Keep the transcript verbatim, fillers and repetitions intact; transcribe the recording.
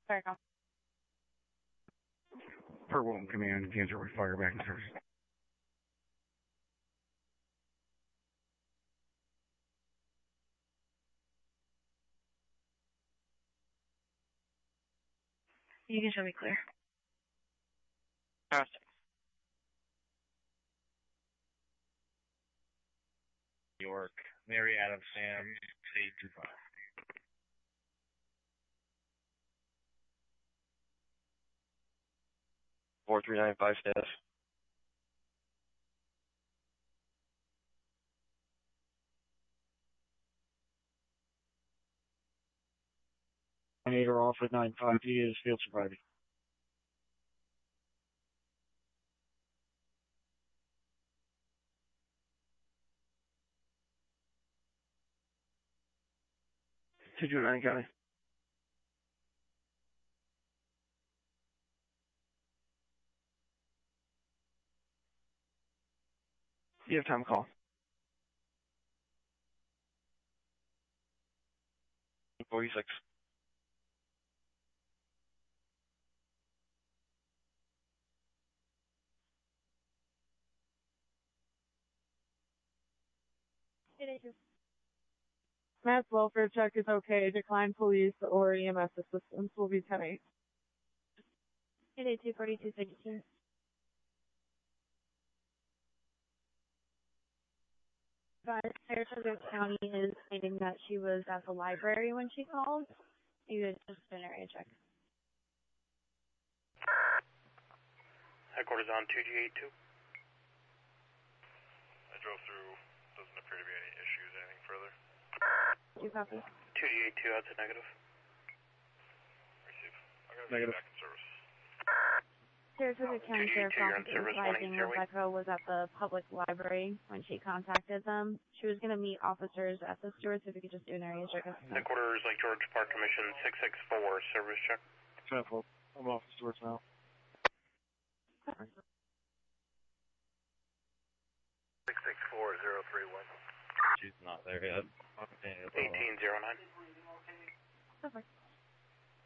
Fire call. Per Wilton Command, Kansas City Fire back in service. You can show me clear. Pass. New York, Mary Adams, Sam, eight two five. four three nine five status. nine eight are off at nine five. He is field sobriety. two two nine County. You have time to call. forty-six. Matt's welfare check is okay. Decline police or E M S assistance will be ten eight. eight eight two, forty-two sixteen. But Saratoga County is stating that she was at the library when she called. You would just an area check. Headquarters on two G eighty-two. I drove through. Doesn't appear to be any issues. Anything further? You copy? two G eighty-two, that's a negative. Receive. I'm going to Negative. be back in service. Saratoga County Sheriff's Office is advising Rebecca was at the public library when she contacted them. She was going to meet officers at the store, so if you could just do an area check. Headquarters Lake George Park Commission six six four, service check. ten four. I'm off the stores now. six six four zero three one. She's not there yet. eighteen zero nine. Perfect.